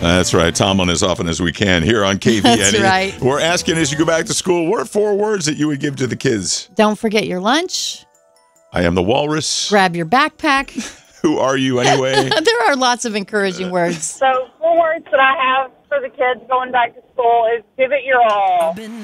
That's right. Tomlin as often as we can here on KVNE. That's right. We're asking as you go back to school, what are 4 words that you would give to the kids? Don't forget your lunch. I am the walrus. Grab your backpack. Who are you anyway? There are lots of encouraging words. So 4 words that I have for the kids going back to school is give it your all.